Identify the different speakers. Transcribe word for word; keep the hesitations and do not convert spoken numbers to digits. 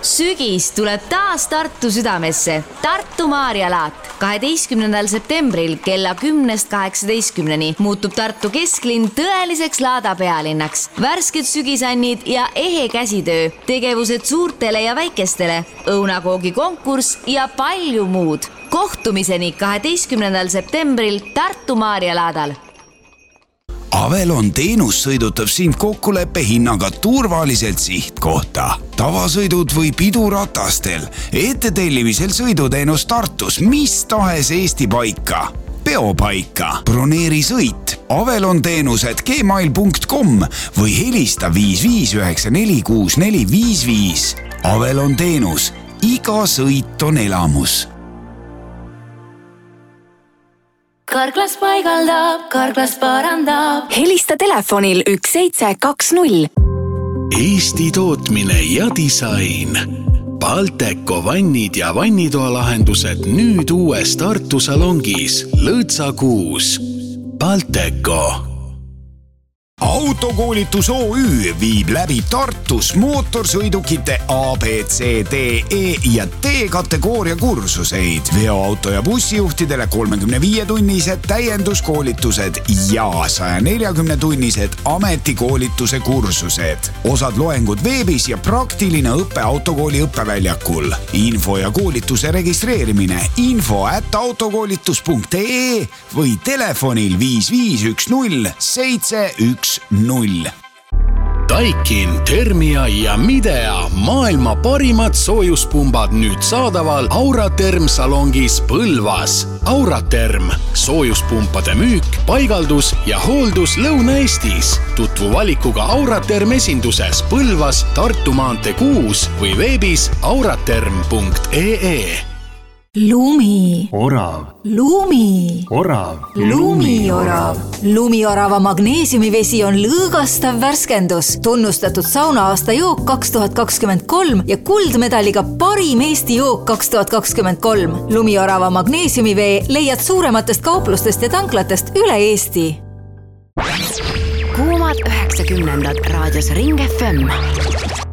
Speaker 1: Sügis tuleb taas Tartu südamesse. Tartu Maarjalaat. kaheteistkümnendal septembril kella kümnest kaheksateistkümneni muutub Tartu kesklinn tõeliseks laada pealinnaks. Värsked sügisannid ja ehe käsitöö, tegevused suurtele ja väikestele, õunakoogi konkurss ja palju muud. Kohtumiseni kaheteistkümnendal septembril Tartu Maarjalaadal.
Speaker 2: Avelon teenus sõidutab sind kokkuleppe hinnaga turvaliselt sihtkohta. Tavasõidud või piduratastel, ettetellimisel sõiduteenus Tartus, mis tahes Eesti paika, peopaika, broneeri sõit, Avelon teenused gmail punkt com või helista viis viis üheksa neli kuus neli viis viis. Avelon teenus, iga sõit on elamus.
Speaker 3: Karklas paigaldab, Karklas parandab.
Speaker 4: Helista telefonil üks seitse kaks null.
Speaker 5: Eesti tootmine ja disain. Balteco vannid ja vannitoa lahendused nüüd uues Tartu salongis. Lõõtsa kuus. Balteco.
Speaker 2: Autokoolitus O Ü viib läbi Tartus mootorsõidukite A, B, C, D, E ja D kategooria kursuseid. Veoauto ja bussijuhtidele kolmekümne viie tunnised täienduskoolitused ja saja neljakümne tunnised ametikoolituse kursused. Osad loengud veebis ja praktiline õppe autokooli õppeväljakul. Info ja koolituse registreerimine info at autokoolitus punkt ee või telefonil viis viis üks null seitse üks null.
Speaker 5: Daikin, Thermia ja Midea maailma parimad soojuspumbad nüüd saadaval Auraterm salongis Põlvas. Auraterm, soojuspumpade müük, paigaldus ja hooldus Lõuna-Eestis. Tutvu valikuga Auraterm esinduses Põlvas, Tartu maantee kuus või veebis auraterm punkt ee.
Speaker 4: Lumi.
Speaker 6: Orav.
Speaker 4: Lumi.
Speaker 6: Orav.
Speaker 4: Lumiorav. Lumiorava magneesiumivesi on lõõgastav värskendus, tunnustatud saunaaasta jook kaks tuhat kakskümmend kolm ja kuldmedaliga parim Eesti jook kaks tuhat kakskümmend kolm. Lumiorava magneesiumivee leiad suurematest kauplustest ja tanklatest üle Eesti.
Speaker 7: Kuumad üheksakümnendad raadios Ring F M.